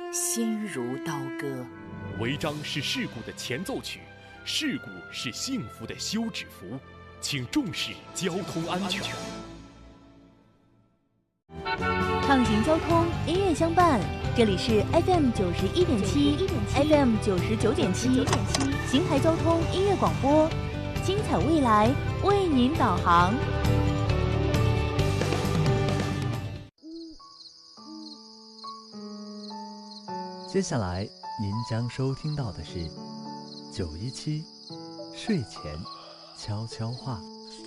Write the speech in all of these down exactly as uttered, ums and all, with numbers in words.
心如刀割。 违章是事故的前奏曲，事故是幸福的休止符，请重视交通安全。 畅行交通，音乐相伴，这里是 F M 九十一点七 ，F M 九十九点七，邢台交通音乐广播，精彩未来为您导航。 接下来您将收听到的是九一七睡前悄悄话。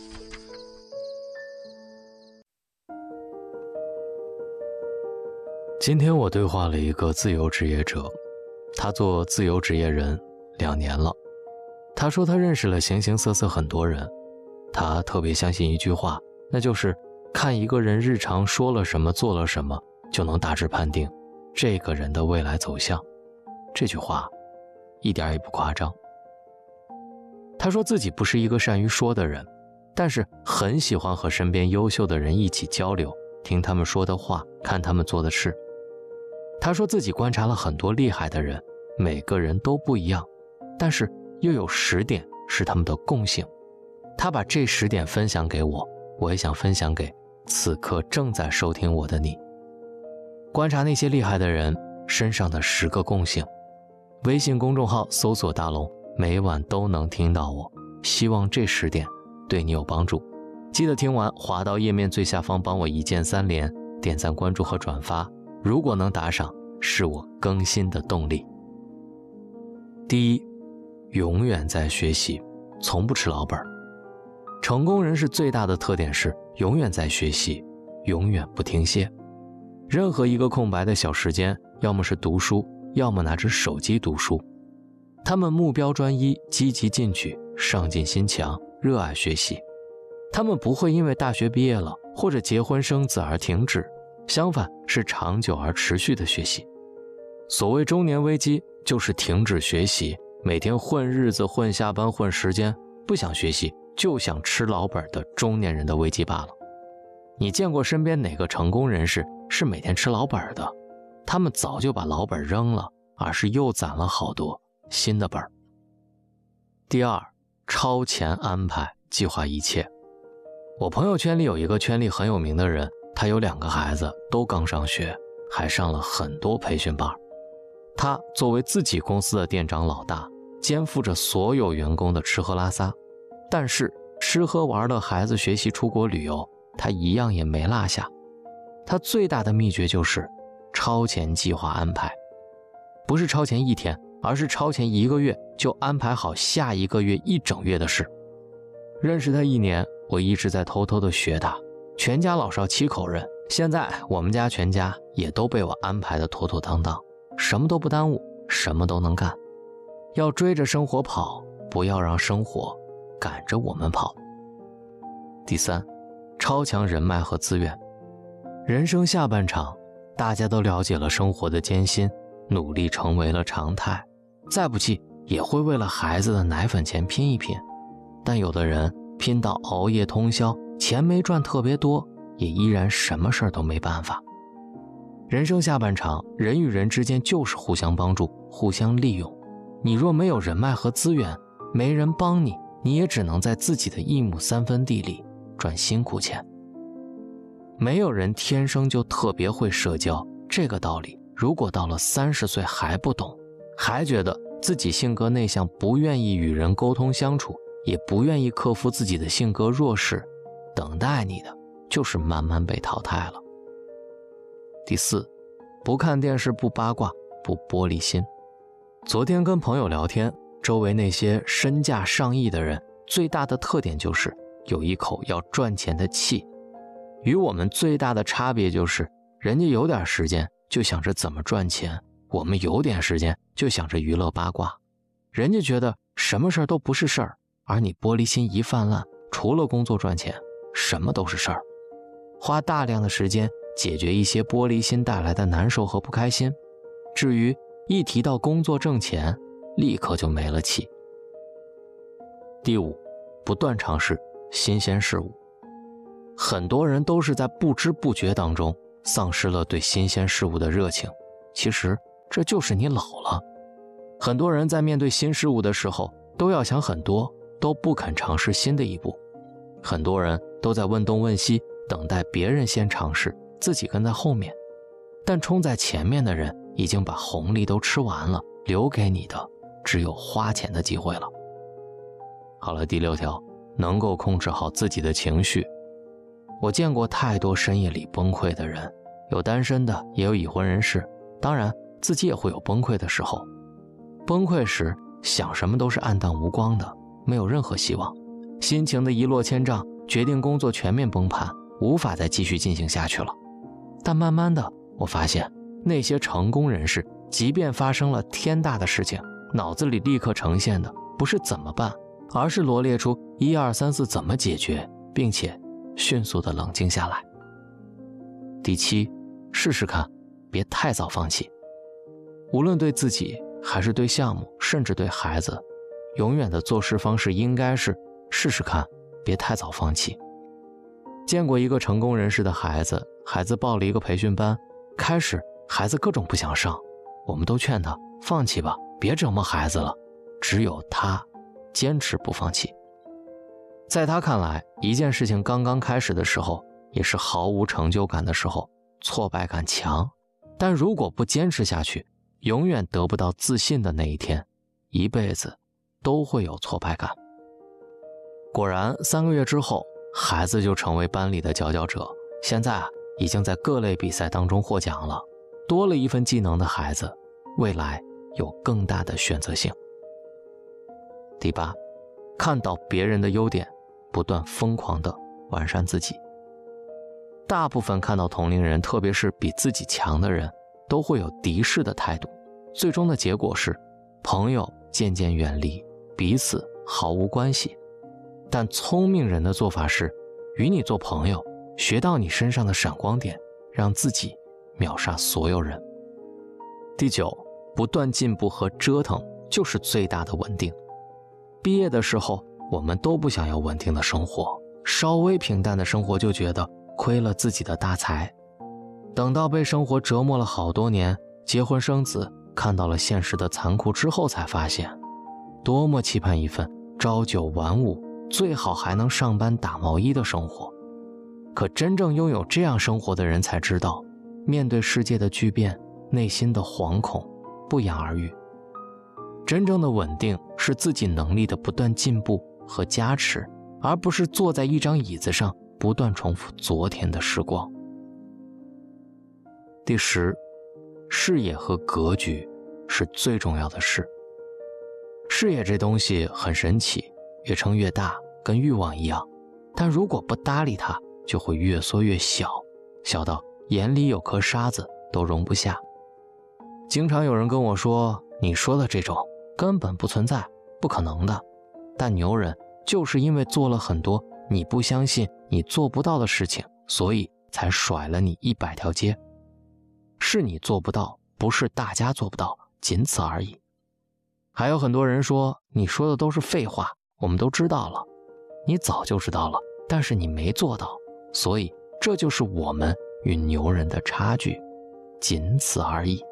今天我对话了一个自由职业者，他做自由职业人两年了。他说他认识了形形色色很多人，他特别相信一句话，那就是看一个人日常说了什么做了什么，就能大致判定这个人的未来走向。这句话一点也不夸张。他说自己不是一个善于说的人，但是很喜欢和身边优秀的人一起交流，听他们说的话，看他们做的事。他说自己观察了很多厉害的人，每个人都不一样，但是又有十点是他们的共性。他把这十点分享给我，我也想分享给此刻正在收听我的你。观察那些厉害的人身上的十个共性。微信公众号搜索大龙，每晚都能听到我，希望这十点对你有帮助。记得听完滑到页面最下方帮我一键三连，点赞关注和转发，如果能打赏是我更新的动力。第一，永远在学习，从不吃老本。成功人士最大的特点是永远在学习，永远不停歇。任何一个空白的小时间，要么是读书，要么拿着手机读书。他们目标专一，积极进取，上进心强，热爱学习。他们不会因为大学毕业了或者结婚生子而停止，相反是长久而持续的学习。所谓中年危机，就是停止学习，每天混日子，混下班，混时间，不想学习，就想吃老本的中年人的危机罢了。你见过身边哪个成功人士是每天吃老本的？他们早就把老本扔了，而是又攒了好多新的本。第二，超前安排，计划一切。我朋友圈里有一个圈里很有名的人，他有两个孩子，都刚上学，还上了很多培训班。他作为自己公司的店长老大，肩负着所有员工的吃喝拉撒，但是吃喝玩乐，孩子学习出国旅游，他一样也没落下。他最大的秘诀就是超前计划安排，不是超前一天，而是超前一个月就安排好下一个月一整月的事。认识他一年，我一直在偷偷的学他，全家老少七口人，现在我们家全家也都被我安排的妥妥当当，什么都不耽误，什么都能干。要追着生活跑，不要让生活赶着我们跑。第三，超强人脉和资源。人生下半场，大家都了解了生活的艰辛，努力成为了常态，再不济也会为了孩子的奶粉钱拼一拼。但有的人拼到熬夜通宵，钱没赚特别多，也依然什么事儿都没办法。人生下半场，人与人之间就是互相帮助，互相利用。你若没有人脉和资源，没人帮你，你也只能在自己的一亩三分地里赚辛苦钱。没有人天生就特别会社交，这个道理如果到了三十岁还不懂，还觉得自己性格内向，不愿意与人沟通相处，也不愿意克服自己的性格弱势，等待你的就是慢慢被淘汰了。第四，不看电视，不八卦，不玻璃心。昨天跟朋友聊天，周围那些身价上亿的人，最大的特点就是有一口要赚钱的气。与我们最大的差别就是，人家有点时间就想着怎么赚钱，我们有点时间就想着娱乐八卦。人家觉得什么事儿都不是事儿，而你玻璃心一泛滥，除了工作赚钱，什么都是事儿。花大量的时间解决一些玻璃心带来的难受和不开心，至于一提到工作挣钱，立刻就没了气。第五，不断尝试新鲜事物。很多人都是在不知不觉当中丧失了对新鲜事物的热情，其实这就是你老了。很多人在面对新事物的时候都要想很多，都不肯尝试新的一步。很多人都在问东问西，等待别人先尝试，自己跟在后面。但冲在前面的人已经把红利都吃完了，留给你的只有花钱的机会了。好了，第六条，能够控制好自己的情绪。我见过太多深夜里崩溃的人，有单身的，也有已婚人士，当然自己也会有崩溃的时候。崩溃时想什么都是暗淡无光的，没有任何希望，心情的一落千丈，决定工作全面崩盘，无法再继续进行下去了。但慢慢的我发现，那些成功人士即便发生了天大的事情，脑子里立刻呈现的不是怎么办，而是罗列出一二三四怎么解决，并且迅速的冷静下来。第七，试试看，别太早放弃。无论对自己还是对项目，甚至对孩子，永远的做事方式应该是试试看，别太早放弃。见过一个成功人士的孩子，孩子报了一个培训班，开始孩子各种不想上，我们都劝他放弃吧，别折磨孩子了，只有他坚持不放弃。在他看来，一件事情刚刚开始的时候，也是毫无成就感的时候，挫败感强，但如果不坚持下去，永远得不到自信的那一天，一辈子都会有挫败感。果然三个月之后，孩子就成为班里的佼佼者，现在啊，已经在各类比赛当中获奖了。多了一份技能的孩子，未来有更大的选择性。第八，看到别人的优点，不断疯狂地完善自己。大部分看到同龄人，特别是比自己强的人，都会有敌视的态度，最终的结果是朋友渐渐远离，彼此毫无关系。但聪明人的做法是与你做朋友，学到你身上的闪光点，让自己秒杀所有人。第九，不断进步和折腾就是最大的稳定。毕业的时候，我们都不想要稳定的生活，稍微平淡的生活就觉得亏了自己的大财。等到被生活折磨了好多年，结婚生子，看到了现实的残酷之后，才发现多么期盼一份朝九晚五，最好还能上班打毛衣的生活。可真正拥有这样生活的人才知道，面对世界的巨变，内心的惶恐不言而喻。真正的稳定是自己能力的不断进步和加持，而不是坐在一张椅子上不断重复昨天的时光。第十，视野和格局是最重要的事。视野这东西很神奇，越撑越大，跟欲望一样，但如果不搭理它，就会越缩越小，小到眼里有颗沙子都容不下。经常有人跟我说，你说的这种根本不存在，不可能的。但牛人就是因为做了很多你不相信你做不到的事情，所以才甩了你一百条街。是你做不到，不是大家做不到，仅此而已。还有很多人说，你说的都是废话，我们都知道了。你早就知道了，但是你没做到，所以这就是我们与牛人的差距，仅此而已。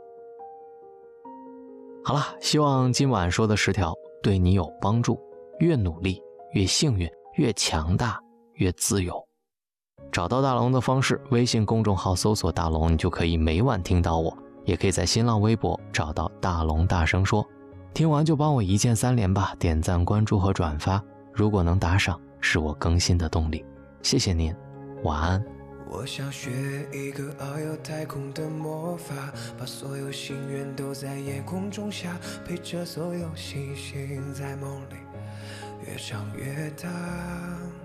好了，希望今晚说的十条对你有帮助。越努力越幸运，越强大越自由。找到大龙的方式，微信公众号搜索大龙，你就可以每晚听到我，也可以在新浪微博找到大龙大声说。听完就帮我一键三连吧，点赞关注和转发，如果能打赏是我更新的动力。谢谢您，晚安。 我想学一个遨游太空的魔法，把所有心愿都在夜空中下，陪着所有星星在梦里越长越大。